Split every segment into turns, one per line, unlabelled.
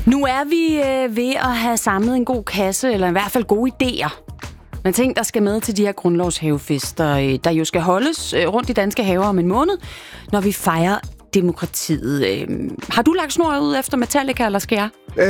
Nu er vi ved at have samlet en god kasse, eller i hvert fald gode idéer. Men ting, der skal med til de her grundlovshavefester, der jo skal holdes rundt i danske haver om en måned, når vi fejrer demokratiet. Har du lagt snor ud efter Metallica, eller skal jeg?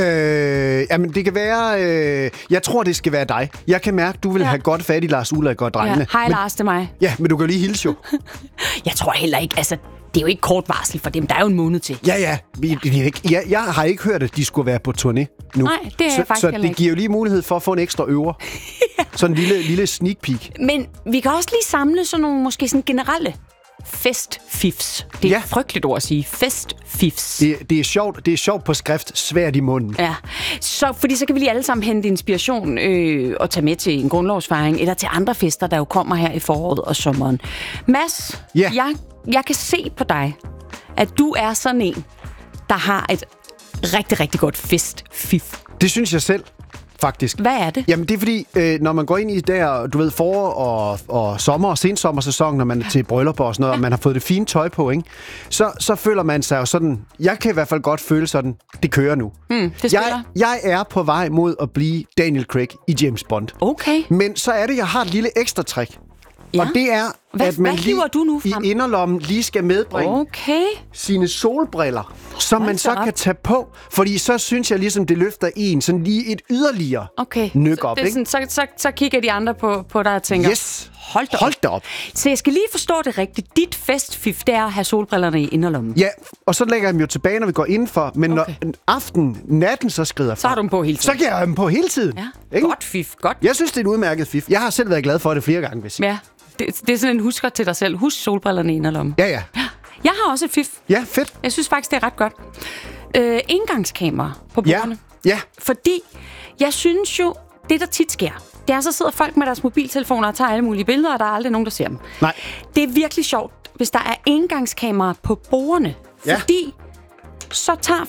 Jamen, det kan være... jeg tror, det skal være dig. Jeg kan mærke, du vil have godt fat i Lars Ulrik og drengene.
Ja, hej Lars, det er mig.
Ja, men du kan jo lige hilse jo.
Jeg tror heller ikke, altså... Det er jo ikke kort varsel for dem. Der er jo en måned til.
Ja. Jeg har ikke hørt, at de skulle være på turné nu.
Nej, det er jeg faktisk
så
heller ikke.
det giver jo lige mulighed for at få en ekstra øver. Ja. Sådan en lille sneak peek.
Men vi kan også lige samle sådan nogle måske sådan generelle festfifs. Det er et frygteligt ord at sige. Festfifs.
Det er sjovt. Det er sjovt på skrift, svært i munden.
Ja, fordi så kan vi lige alle sammen hente inspiration og tage med til en grundlovsfejring eller til andre fester, der jo kommer her i foråret og sommeren. Mads, jeg kan se på dig, at du er sådan en, der har et rigtig, rigtig godt festfif.
Det synes jeg selv, faktisk.
Hvad er det?
Jamen, det er fordi, når man går ind i der, du ved, forår og sommer og sensommersæson, når man er til bryllupper og sådan noget, og man har fået det fine tøj på, ikke? Så føler man sig jo sådan, jeg kan i hvert fald godt føle sådan, det kører nu. Jeg er på vej mod at blive Daniel Craig i James Bond.
Okay.
Men så er det, jeg har et lille ekstra trick. Ja. Og det er, at man lige i inderlommen lige skal medbringe sine solbriller, som man så kan tage på. Fordi så synes jeg ligesom, det løfter en sådan lige et yderligere nyk op.
Sådan, så kigger de andre på dig og tænker, hold da op. Så jeg skal lige forstå det rigtigt. Dit festfif, det er at have solbrillerne i inderlommen.
Ja, og så lægger jeg dem jo tilbage, når vi går indenfor. Men når natten så skrider fra,
så har du dem på hele tiden.
Så kan jeg have dem på hele tiden.
Ja. Godt fif, godt.
Jeg synes, det er et udmærket fif. Jeg har selv været glad for det flere gange, hvis
ja. Det er sådan en husker til dig selv. Husk solbrillerne i inderlommen.
Ja.
Jeg har også et fif.
Ja, fedt.
Jeg synes faktisk, det er ret godt. Engangskamera på bordene.
Ja.
Fordi jeg synes jo, det der tit sker, det er, så sidder folk med deres mobiltelefoner og tager alle mulige billeder, og der er aldrig nogen, der ser dem.
Nej.
Det er virkelig sjovt, hvis der er engangskamera på bordene. Fordi så tager